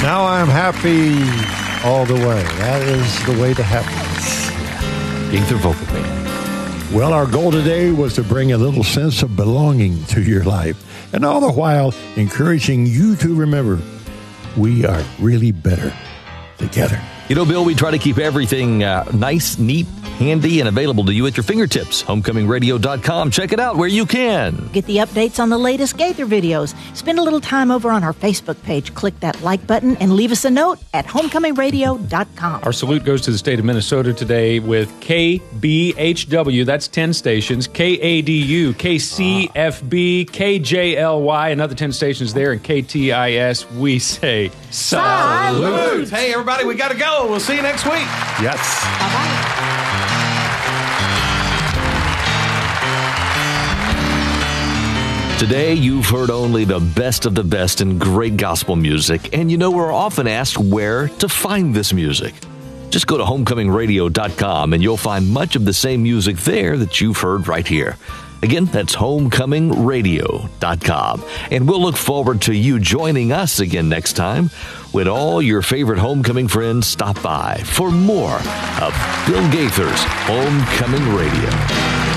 Now I'm happy all the way. That is the way to happiness. Gaither Vocal Band. Well, our goal today was to bring a little sense of belonging to your life, and all the while encouraging you to remember we are really better together. You know, Bill, we try to keep everything nice, neat, handy, and available to you at your fingertips. HomecomingRadio.com. Check it out where you can. Get the updates on the latest Gaither videos. Spend a little time over on our Facebook page. Click that like button and leave us a note at HomecomingRadio.com. Our salute goes to the state of Minnesota today with KBHW, that's 10 stations, KADU, KCFB, KJLY, another 10 stations there, and KTIS. We say salute. Hey, everybody, we got to go. We'll see you next week. Yes. Bye-bye. Today, you've heard only the best of the best in great gospel music, and you know we're often asked where to find this music. Just go to HomecomingRadio.com, and you'll find much of the same music there that you've heard right here. Again, that's HomecomingRadio.com. And we'll look forward to you joining us again next time when all your favorite homecoming friends stop by for more of Bill Gaither's Homecoming Radio.